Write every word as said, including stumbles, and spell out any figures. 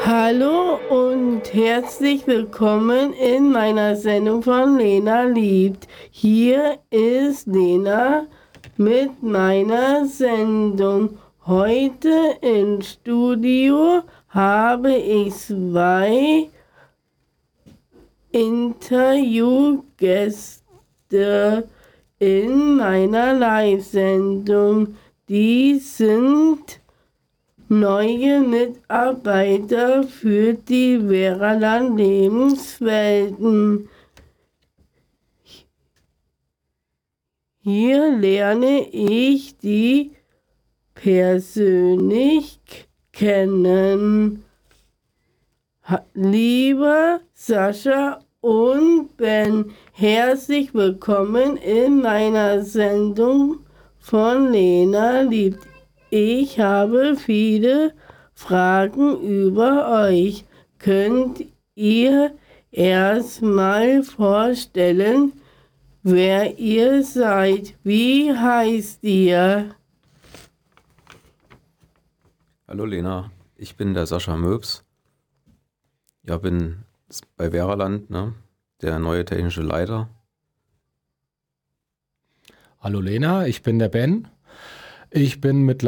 Hallo und herzlich willkommen in meiner Sendung von Lena liebt. Hier ist Lena mit meiner Sendung. Heute im Studio habe ich zwei Interviewgäste in meiner Live-Sendung. Die sind neue Mitarbeiter für die Veraland Lebenswelten. Hier lerne ich die persönlich kennen. Lieber Sascha und Ben, herzlich willkommen in meiner Sendung von Lena liebt. Ich habe viele Fragen über euch. Könnt ihr erstmal vorstellen, wer ihr seid? Wie heißt ihr? Hallo Lena, ich bin der Sascha Möbs. Ja, bin bei Veraland, ne, der neue technische Leiter. Hallo Lena, ich bin der Ben. Ich bin mittlerweile